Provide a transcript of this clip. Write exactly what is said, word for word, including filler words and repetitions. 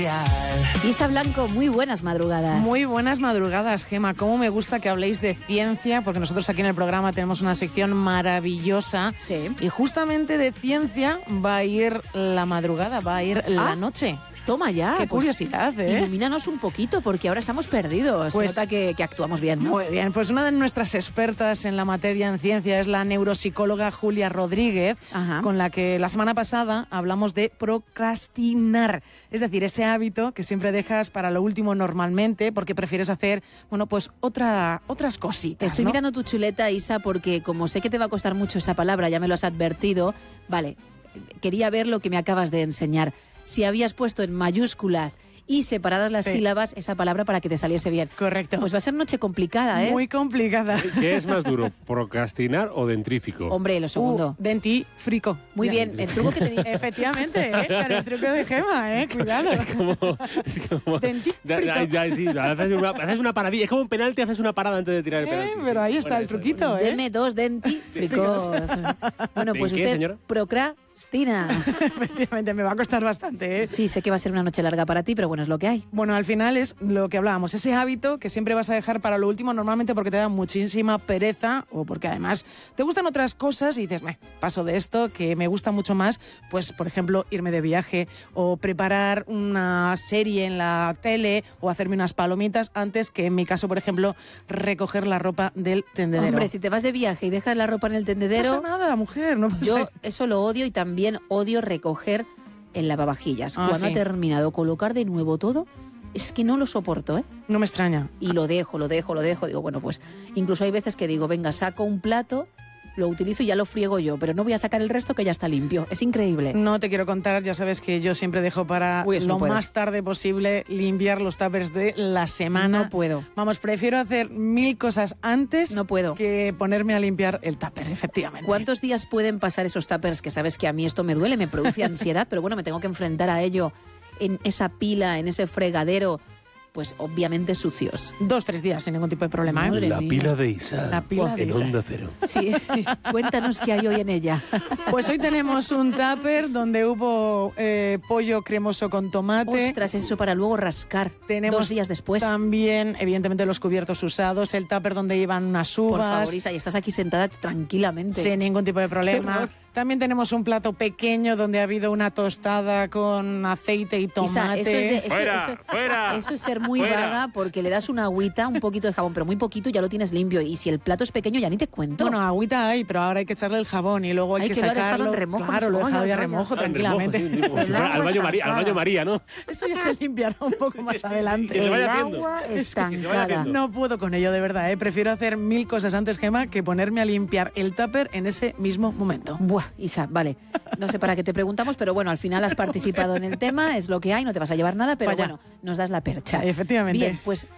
especial. Isa Blanco, muy buenas madrugadas. Muy buenas madrugadas, Gema. Cómo me gusta que habléis de ciencia, porque nosotros aquí en el programa tenemos una sección maravillosa. Sí. Y justamente de ciencia va a ir la madrugada, va a ir Ah. la noche. Toma ya. Qué pues, curiosidad, ¿eh? Ilumínanos un poquito, porque ahora estamos perdidos. Pues- Se nota que, que actuamos bien, ¿no? Muy bien, pues una de nuestras expertas en la materia en ciencia es la neuropsicóloga Julia Rodríguez, Ajá. con la que la semana pasada hablamos de procrastinar, es decir, ese hábito que siempre dejas para lo último normalmente porque prefieres hacer, bueno, pues otra, otras cositas, Estoy ¿no? mirando tu chuleta, Isa, porque como sé que te va a costar mucho esa palabra, ya me lo has advertido. Vale, quería ver lo que me acabas de enseñar. Si habías puesto en mayúsculas y separadas las Sí. sílabas esa palabra para que te saliese bien. Correcto. Pues va a ser noche complicada, ¿eh? Muy complicada. ¿Qué es más duro, procrastinar o dentrífico? Hombre, lo segundo. Uh, dentífrico. Muy Ya. bien, el truco que te dije. Efectivamente, ¿eh? Con el truco de Gema, ¿eh? Cuidado. Como, es como, Dentífrico. Ya, ya, ya, sí, haces una, haces una paradilla. Es como un penalti, haces una parada antes de tirar el Eh, penalti. pero ahí está Bueno, el eso, truquito, ¿eh? Deme dos dentífricos. Bueno, ¿En pues qué, usted señora? procrastina. Efectivamente, me va a costar bastante, ¿eh? Sí, sé que va a ser una noche larga para ti, pero bueno, es lo que hay. Bueno, al final es lo que hablábamos, ese hábito que siempre vas a dejar para lo último, normalmente porque te da muchísima pereza o porque además te gustan otras cosas y dices, "Meh, paso de esto, que me gusta mucho más", pues por ejemplo, irme de viaje o preparar una serie en la tele o hacerme unas palomitas antes que en mi caso, por ejemplo, recoger la ropa del tendedero. Hombre, si te vas de viaje y dejas la ropa en el no tendedero, pasa nada, mujer, no pasa yo eso lo odio y también odio recoger el lavavajillas. Ah, Cuando sí. ha terminado colocar de nuevo todo, es que no lo soporto, ¿eh? No me extraña. Y lo dejo, lo dejo, lo dejo. Digo, bueno, pues incluso hay veces que digo, venga, saco un plato, lo utilizo y ya lo friego yo, pero no voy a sacar el resto que ya está limpio. Es increíble. No te quiero contar, ya sabes que yo siempre dejo para Uy, eso lo no puedo. más tarde posible limpiar los tuppers de la semana. No puedo. Vamos, prefiero hacer mil cosas antes No puedo. que ponerme a limpiar el tupper, efectivamente. ¿Cuántos días pueden pasar esos tuppers? Que sabes que a mí esto me duele, me produce ansiedad, pero bueno, me tengo que enfrentar a ello en esa pila, en ese fregadero, pues obviamente sucios. Dos, tres días sin ningún tipo de problema, ¿eh? Madre La mía. pila de Isa. La pila de en Isa. Onda Cero. Sí, cuéntanos qué hay hoy en ella. Pues hoy tenemos un tupper donde hubo eh, pollo cremoso con tomate. Ostras, eso para luego rascar Tenemos dos días después. también, evidentemente, los cubiertos usados, el tupper donde iban unas Por uvas. favor, Isa, y estás aquí sentada tranquilamente. Sin ningún tipo de Qué problema. horror. También tenemos un plato pequeño donde ha habido una tostada con aceite y tomate. Isa, eso es, de, eso, Fuera, eso- fuera, eso es ser muy fuera. vaga porque le das una agüita, un poquito de jabón, pero muy poquito ya lo tienes limpio. Y si el plato es pequeño ya ni te cuento. Bueno, agüita hay, pero ahora hay que echarle el jabón y luego hay Ay, que, que lo ha dejado sacarlo. en remojo, Claro, no lo he sé, dejado ay, ya ay, remojo Ah, en tranquilamente. remojo, sí, tipo, El si fuera agua al baño María, al estancada. baño María, ¿no? Eso ya se limpiará un poco más adelante. que se el vaya haciendo. agua Que se vaya estancada. haciendo. No puedo con ello, de verdad, ¿eh? Prefiero hacer mil cosas antes, Gema, que ponerme a limpiar el tupper en ese mismo momento. Buah, Isa, vale. No sé para qué te preguntamos, pero bueno, al final has participado en el tema, es lo que hay, no te vas a llevar nada, pero Vaya. bueno, nos das la percha. Efectivamente. Bien, pues